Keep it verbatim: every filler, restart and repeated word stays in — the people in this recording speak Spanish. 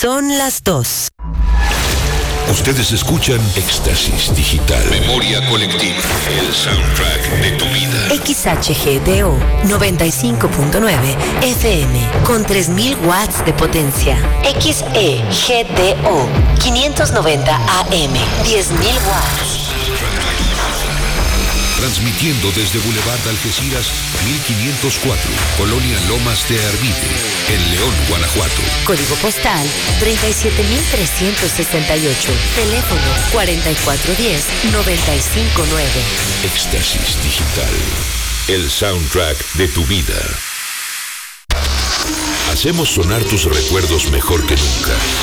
Son las dos. Ustedes escuchan Éxtasis Digital. Memoria colectiva. El soundtrack de tu vida. X H G D O noventa y cinco punto nueve F M con tres mil watts de potencia. X E G D O quinientos noventa A M, diez mil watts. Transmitiendo desde Boulevard Algeciras mil quinientos cuatro, Colonia Lomas de Arvide, en León, Guanajuato. Código postal treinta y siete mil trescientos sesenta y ocho. Teléfono cuarenta y cuatro diez, noventa y cinco nueve. Éxtasis Digital. El soundtrack de tu vida. Hacemos sonar tus recuerdos mejor que nunca.